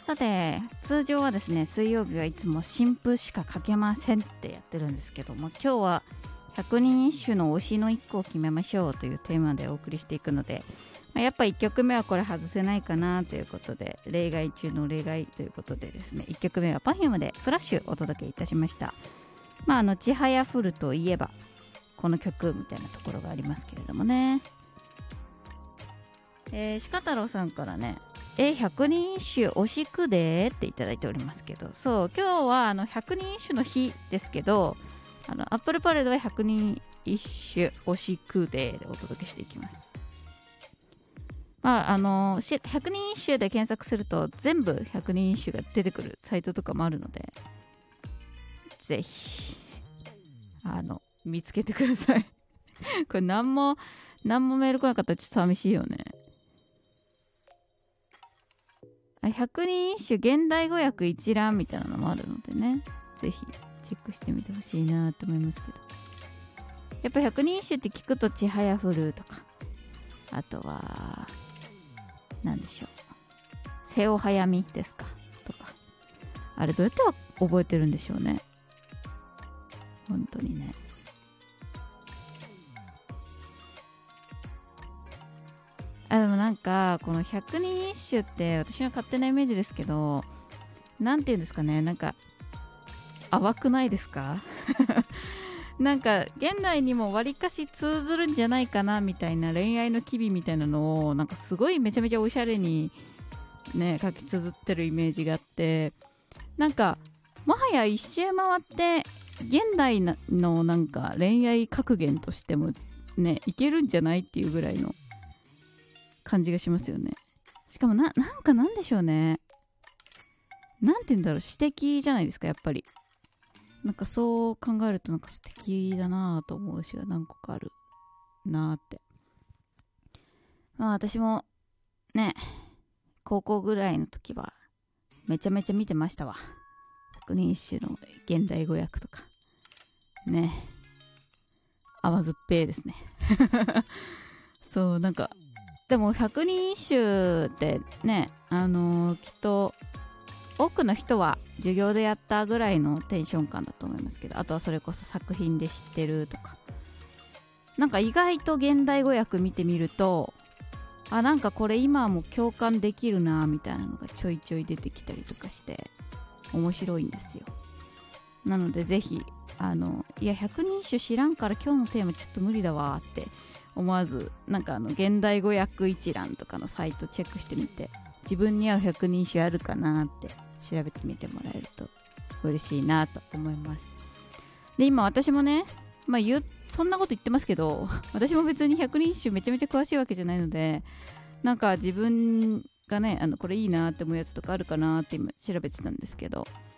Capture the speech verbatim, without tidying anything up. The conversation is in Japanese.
さて、通常はですね、水曜日はいつも新譜しか書けませんってやってるんですけども、今日はひゃくにん一首の推しのいっこを決めましょうというテーマでお送りしていくので、まあ、やっぱいっきょくめはこれ外せないかなということで、例外中の例外ということでですね、いっきょくめは Perfume でフラッシュお届けいたしました。まあ、あの、ちはやふるといえば、この曲みたいなところがありますけれどもね。えー、鹿太郎さんからね、えひゃくにん一首推しくでっていただいておりますけど、そう今日はあのひゃくにん一首の日ですけど、あのアップルパレードはひゃくにん一首推しくででお届けしていきます。まああのひゃくにん一首で検索すると全部ひゃくにん一首が出てくるサイトとかもあるので、ぜひあの見つけてください。これ何も何もメール来なかったらちょっと寂しいよね。ひゃくにん一首現代語訳一覧みたいなのもあるのでね、ぜひチェックしてみてほしいなと思いますけど、やっぱひゃくにん一首って聞くとちはやふるとか、あとは何でしょう、瀬尾早見ですかとか、あれどうやって覚えてるんでしょうね、本当にね。あでもなんかこのひゃくにん一首って私の勝手なイメージですけど、なんていうんですかね、なんか淡くないですか？なんか現代にもわりかし通ずるんじゃないかなみたいな恋愛の機微みたいなのをなんかすごいめちゃめちゃおしゃれにね書き綴ってるイメージがあって、なんかもはや一周回って現代のなんか恋愛格言としてもねいけるんじゃないっていうぐらいの感じがしますよね。しかもな、なんかなんでしょうね。なんて言うんだろう、詩的じゃないですか、やっぱり。なんかそう考えるとなんか素敵だなぁと思う詩が何個かあるなーって。まあ私もね、高校ぐらいの時はめちゃめちゃ見てましたわ。ひゃくにん一首の現代語訳とか。ね。甘酸っぱいですね。そう、なんか、でもひゃくにん一首ってね、あのー、きっと多くの人は授業でやったぐらいのテンション感だと思いますけど、あとはそれこそ作品で知ってるとか、なんか意外と現代語訳見てみると、あ、なんかこれ今も共感できるなみたいなのがちょいちょい出てきたりとかして面白いんですよ。なのでぜひあのいやひゃくにん一首知らんから今日のテーマちょっと無理だわって思わず、なんかあの現代語訳一覧とかのサイトチェックしてみて、自分に合うひゃくにん一首あるかなって調べてみてもらえると嬉しいなと思います。で今私もね、まあ言うそんなこと言ってますけど、私も別にひゃくにん一首めちゃめちゃ詳しいわけじゃないので、なんか自分がね、あのこれいいなって思うやつとかあるかなって今調べてたんですけど、